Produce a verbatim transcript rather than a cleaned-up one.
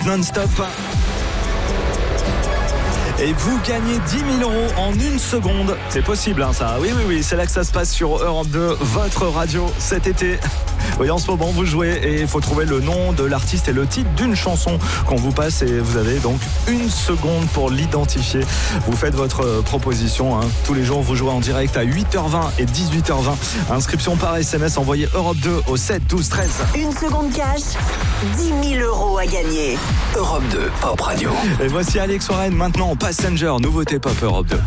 musique non-stop. Et vous gagnez dix mille euros en une seconde. C'est possible, hein, ça. Oui, oui, oui, c'est là que ça se passe sur Europe deux, votre radio cet été. Oui, en ce moment, vous jouez et il faut trouver le nom de l'artiste et le titre d'une chanson qu'on vous passe. Et vous avez donc une seconde pour l'identifier. Vous faites votre proposition. Hein. Tous les jours, vous jouez en direct à huit heures vingt et dix-huit heures vingt. Inscription par S M S, envoyez Europe deux au sept douze treize. Une seconde cash, dix mille euros à gagner. Europe deux, Pop Radio. Et voici Alex Warren maintenant, Passenger, nouveauté Pop Europe deux.